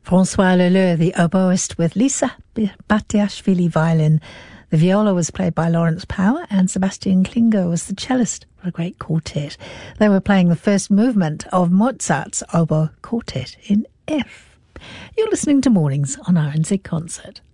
François Leleu, the oboist, with Lisa Batiashvili violin. The viola was played by Lawrence Power, and Sebastian Klinger was the cellist. What a great quartet. They were playing the first movement of Mozart's Oboe Quartet in F. You're listening to Mornings on RNZ Concert.